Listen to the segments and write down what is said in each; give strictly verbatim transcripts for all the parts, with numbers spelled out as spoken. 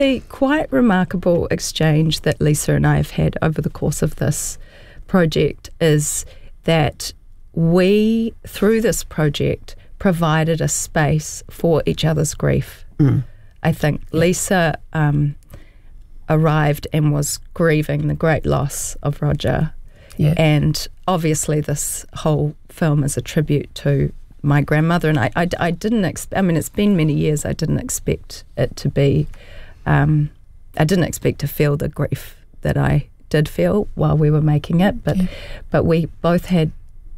The quite remarkable exchange that Lisa and I have had over the course of this project is that we, through this project, provided a space for each other's grief. Mm. I think Lisa um, arrived and was grieving the great loss of Roger. Yeah. And obviously this whole film is a tribute to my grandmother. And I, I, I didn't expect, I mean, it's been many years, I didn't expect it to be, um, I didn't expect to feel the grief that I did feel while we were making it. But, yeah. but we both had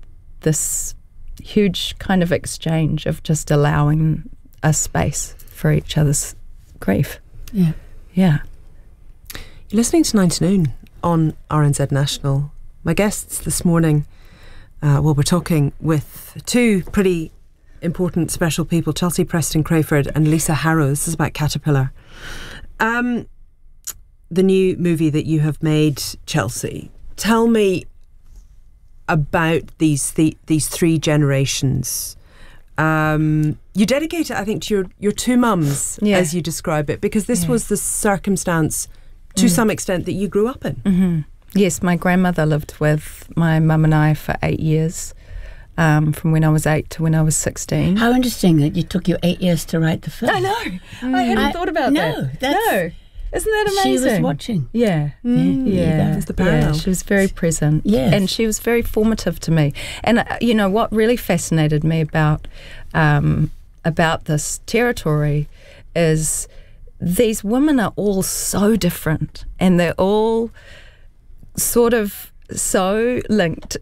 this huge kind of exchange of just allowing a space for each other's grief. Yeah. Yeah. You're listening to Nine to Noon on R N Z National. My guests this morning, uh, well, we're talking with two pretty important special people, Chelsea Preston Crayford and Lisa Harrow. This is about Caterpillar. Um, the new movie that you have made, Chelsea. Tell me about these the, these three generations. Um, you dedicate it, I think, to your, your two mums, yeah. as you describe it, because this yeah. was the circumstance, to mm. some extent, that you grew up in. Mm-hmm. Yes, my grandmother lived with my mum and I for eight years, um, from when I was eight to when I was sixteen. How interesting that you took you eight years to write the film. I know. Mm. I hadn't I, thought about no, that. That's, no. Isn't that amazing? She was watching. Yeah. Mm, yeah. yeah. That's the parallel. Yeah, she was very present. Yes. And she was very formative to me. And, uh, you know, what really fascinated me about um, about this territory is these women are all so different, and they're all sort of so linked.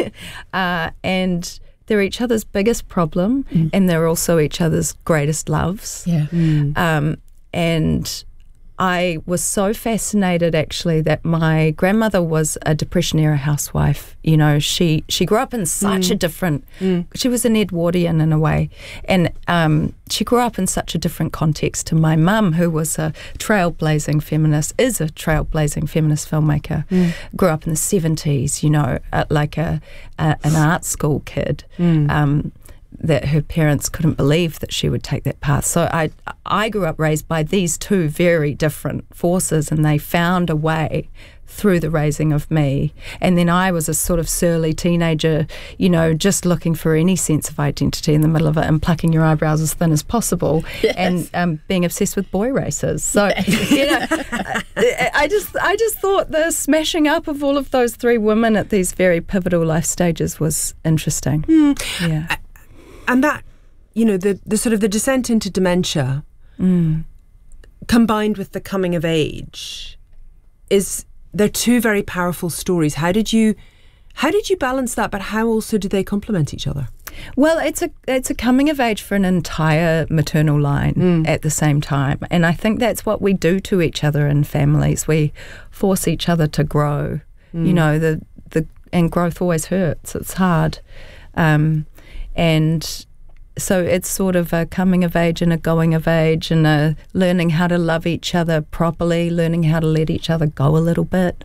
uh, and they're each other's biggest problem, mm. and they're also each other's greatest loves. Yeah. Mm. Um, and I was so fascinated, actually, that my grandmother was a Depression-era housewife. You know, she, she grew up in such mm. a different... Mm. She was an Edwardian in a way. And um, she grew up in such a different context to my mum, who was a trailblazing feminist, is a trailblazing feminist filmmaker. Mm. Grew up in the seventies, you know, uh, like a, a an art school kid. Mm. Um that her parents couldn't believe that she would take that path. So I I grew up raised by these two very different forces, and they found a way through the raising of me. And then I was a sort of surly teenager, you know, just looking for any sense of identity in the middle of it and plucking your eyebrows as thin as possible. Yes. And um, being obsessed with boy races. So, you know, I, I just I just thought the smashing up of all of those three women at these very pivotal life stages was interesting. Mm. Yeah. I, And that, you know, the, the sort of the descent into dementia mm. combined with the coming of age is, they're two very powerful stories. How did you, how did you balance that? But how also do they complement each other? Well, it's a it's a coming of age for an entire maternal line mm. at the same time, and I think that's what we do to each other in families. We force each other to grow. Mm. You know, the the and growth always hurts. It's hard. Um, And so it's sort of a coming of age and a going of age, and a learning how to love each other properly, learning how to let each other go a little bit.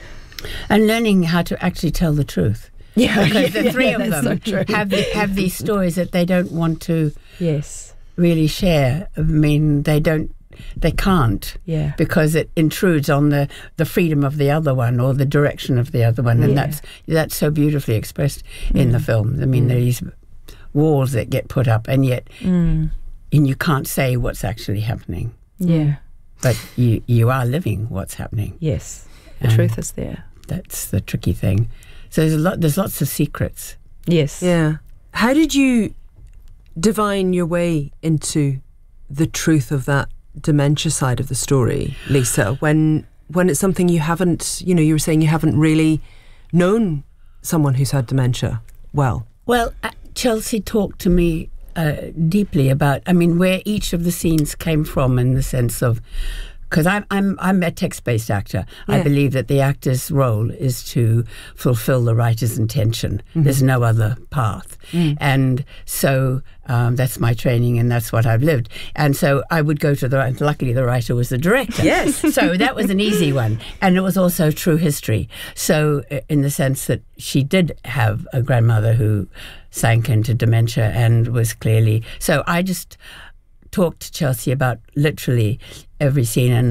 And learning how to actually tell the truth. Yeah, because the three yeah, of them so have the, have these stories that they don't want to yes. really share. I mean, they don't, they can't, yeah, because it intrudes on the, the freedom of the other one or the direction of the other one, and yeah. that's that's so beautifully expressed mm. in the film. I mean, mm. these walls that get put up, and yet, mm. and you can't say what's actually happening. Yeah, but you you are living what's happening. Yes, the um, truth is there. That's the tricky thing. So there's a lot. There's lots of secrets. Yes. Yeah. How did you divine your way into the truth of that dementia side of the story, Lisa? When when it's something you haven't, you know, you were saying you haven't really known someone who's had dementia well. Well, uh, Chelsea talked to me uh, deeply about, I mean, where each of the scenes came from, in the sense of, because I'm I'm I'm a text-based actor. Yeah. I believe that the actor's role is to fulfill the writer's intention. Mm-hmm. There's no other path, mm. and so um, that's my training, and that's what I've lived. And so I would go to the writer. Luckily, the writer was the director. Yes, so that was an easy one, and it was also true history. So in the sense that she did have a grandmother who sank into dementia and was clearly. So I just talked to Chelsea about literally every scene, and